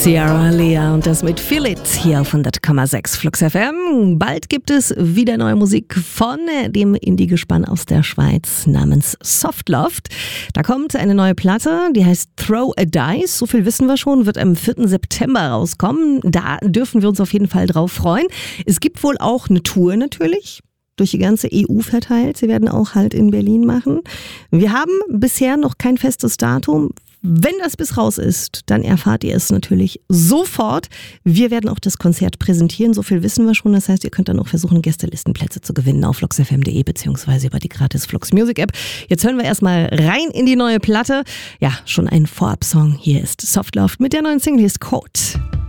Ciara Lea und das mit Feel It hier auf 100,6 Flux FM. Bald gibt es wieder neue Musik von dem Indie-Gespann aus der Schweiz namens Softloft. Da kommt eine neue Platte, die heißt Throw a Dice. So viel wissen wir schon, wird am 4. September rauskommen. Da dürfen wir uns auf jeden Fall drauf freuen. Es gibt wohl auch eine Tour natürlich, durch die ganze EU verteilt. Sie werden auch halt in Berlin machen. Wir haben bisher noch kein festes Datum. Wenn das bis raus ist, dann erfahrt ihr es natürlich sofort. Wir werden auch das Konzert präsentieren, so viel wissen wir schon. Das heißt, ihr könnt dann auch versuchen, Gästelistenplätze zu gewinnen auf fluxfm.de beziehungsweise über die gratis Flux Music App. Jetzt hören wir erstmal rein in die neue Platte. Ja, schon ein Vorabsong. Hier ist Softloft mit der neuen Single, hier ist Code.